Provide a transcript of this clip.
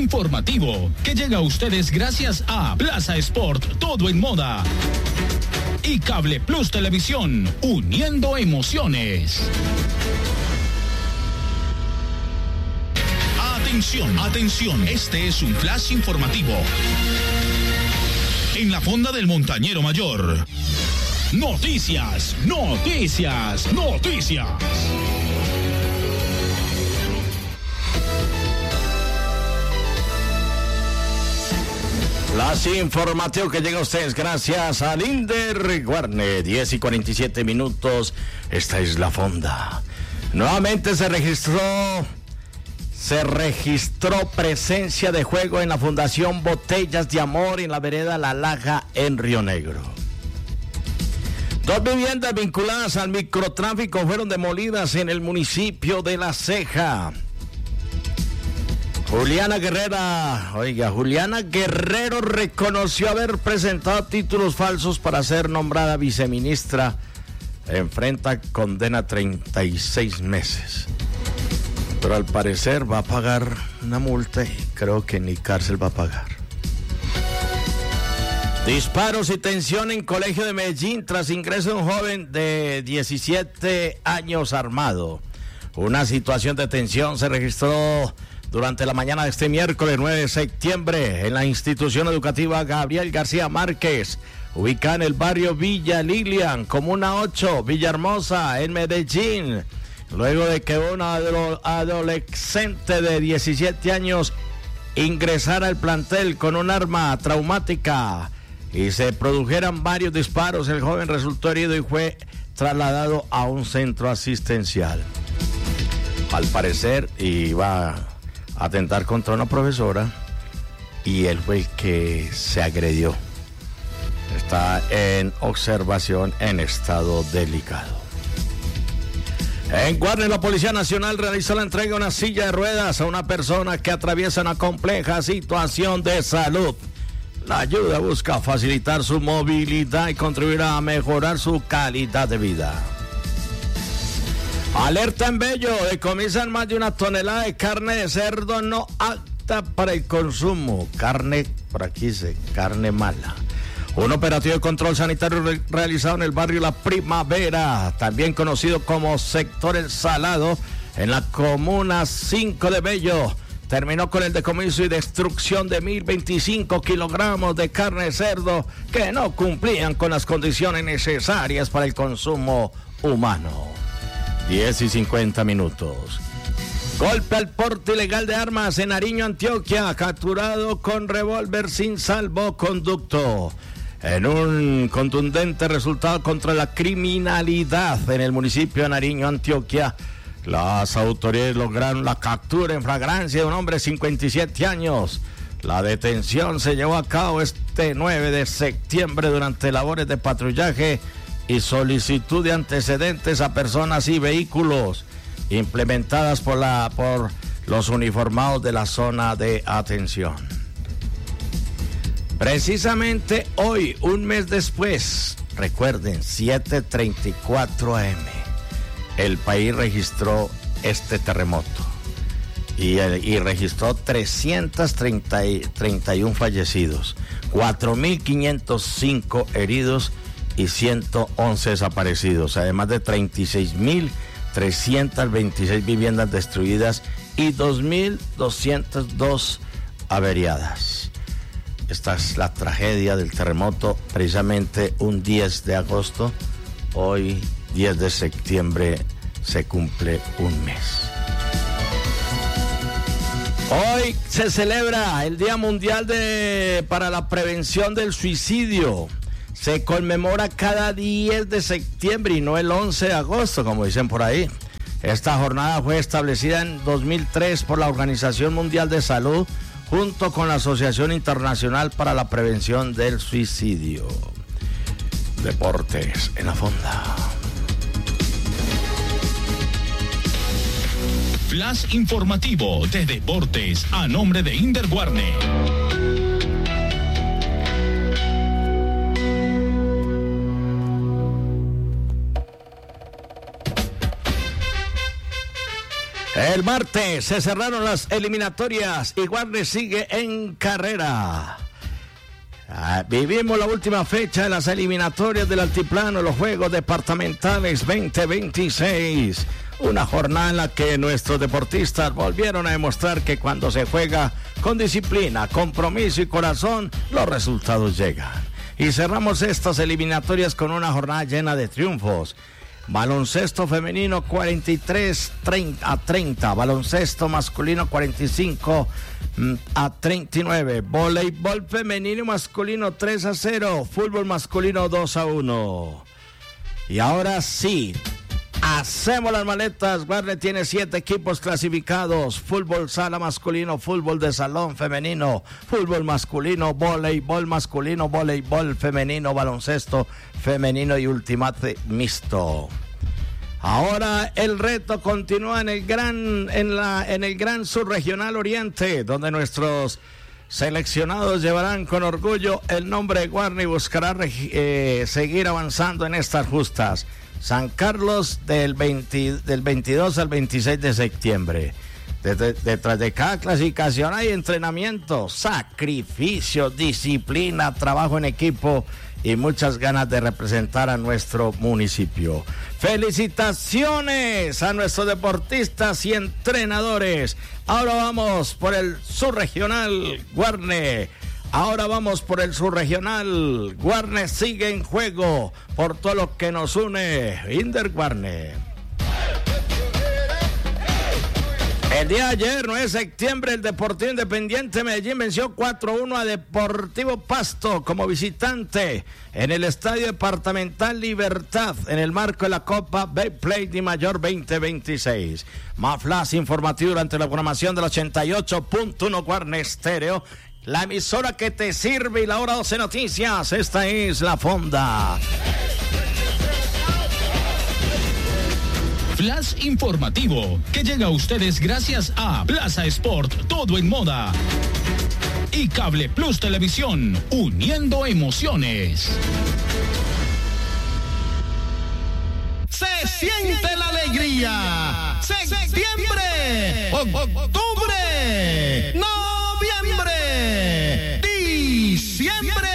informativo que llega a ustedes gracias a Plaza Sport, todo en moda. Y Cable Plus Televisión, uniendo emociones. Atención, atención, este es un flash informativo. En la fonda del Montañero Mayor. Noticias, noticias, noticias. Las informativas que llega a ustedes gracias a Linder Guarne, 10:47. Esta es la fonda. Nuevamente se registró presencia de juego en la Fundación Botellas de Amor en la vereda La Laja en Río Negro. 2 viviendas vinculadas al microtráfico fueron demolidas en el municipio de La Ceja. Juliana Guerrero reconoció haber presentado títulos falsos para ser nombrada viceministra. Enfrenta condena 36 meses. Pero al parecer va a pagar una multa y creo que ni cárcel va a pagar. Disparos y tensión en Colegio de Medellín tras ingreso de un joven de 17 años armado. Una situación de tensión se registró durante la mañana de este miércoles 9 de septiembre en la institución educativa Gabriel García Márquez, ubicada en el barrio Villa Lilian, Comuna 8, Villahermosa, en Medellín, luego de que un adolescente de 17 años ingresara al plantel con un arma traumática y se produjeran varios disparos. El joven resultó herido y fue trasladado a un centro asistencial. Al parecer iba a atentar contra una profesora y él fue el que se agredió. Está en observación en estado delicado. En Guarne, la Policía Nacional realizó la entrega de una silla de ruedas a una persona que atraviesa una compleja situación de salud. La ayuda busca facilitar su movilidad y contribuir a mejorar su calidad de vida. Alerta en Bello, decomisan más de 1 tonelada de carne de cerdo no apta para el consumo. Carne, por aquí dice, carne mala. Un operativo de control sanitario realizado en el barrio La Primavera, también conocido como Sector El Salado, en la comuna 5 de Bello, terminó con el decomiso y destrucción de 1.025 kilogramos de carne de cerdo que no cumplían con las condiciones necesarias para el consumo humano. 10:50. Golpe al porte ilegal de armas en Nariño, Antioquia, capturado con revólver sin salvoconducto. En un contundente resultado contra la criminalidad en el municipio de Nariño, Antioquia, las autoridades lograron la captura en flagrancia de un hombre de 57 años. La detención se llevó a cabo este 9 de septiembre durante labores de patrullaje y solicitud de antecedentes a personas y vehículos implementadas por los uniformados de la zona de atención. Precisamente hoy, un mes después, recuerden, 7:34 AM, el país registró este terremoto y registró 331 fallecidos, 4.505 heridos y 111 desaparecidos, además de 36.326 viviendas destruidas y 2.202 averiadas. Esta es la tragedia del terremoto, precisamente un 10 de agosto, hoy 10 de septiembre se cumple un mes. Hoy se celebra el Día Mundial para la Prevención del Suicidio. Se conmemora cada 10 de septiembre y no el 11 de agosto, como dicen por ahí. Esta jornada fue establecida en 2003 por la Organización Mundial de Salud, junto con la Asociación Internacional para la Prevención del Suicidio. Deportes en la fonda. Flash informativo de deportes a nombre de Inder Guarne. El martes se cerraron las eliminatorias y Guarne sigue en carrera. Vivimos la última fecha de las eliminatorias del Altiplano, los Juegos Departamentales 2026. Una jornada en la que nuestros deportistas volvieron a demostrar que cuando se juega con disciplina, compromiso y corazón, los resultados llegan. Y cerramos estas eliminatorias con una jornada llena de triunfos. Baloncesto femenino 43-30, baloncesto masculino 45-39, voleibol femenino y masculino 3-0, fútbol masculino 2-1. Y ahora sí, hacemos las maletas. Guarne tiene 7 equipos clasificados: fútbol sala masculino, fútbol de salón femenino, fútbol masculino, voleibol masculino, voleibol femenino, baloncesto femenino y ultimate mixto. Ahora el reto continúa en el gran subregional Oriente, donde nuestros seleccionados llevarán con orgullo el nombre de Guarne y buscará seguir avanzando en estas justas. San Carlos del 22 al 26 de septiembre. Detrás de cada clasificación hay entrenamiento, sacrificio, disciplina, trabajo en equipo y muchas ganas de representar a nuestro municipio. Felicitaciones a nuestros deportistas y entrenadores. Ahora vamos por el subregional Guarne. Guarne sigue en juego por todo lo que nos une. Inder Guarne. El día de ayer, 9 de septiembre, el Deportivo Independiente Medellín venció 4-1 a Deportivo Pasto como visitante en el Estadio Departamental Libertad en el marco de la Copa Betplay Di Mayor 2026. Más flash informativo durante la programación del 88.1 Guarne Estéreo, la emisora que te sirve, y la hora 12 noticias. Esta es La Fonda. Flash informativo que llega a ustedes gracias a Plaza Sport, todo en moda. Y Cable Plus Televisión, uniendo emociones. Se siente la alegría. Septiembre, octubre, noviembre, diciembre.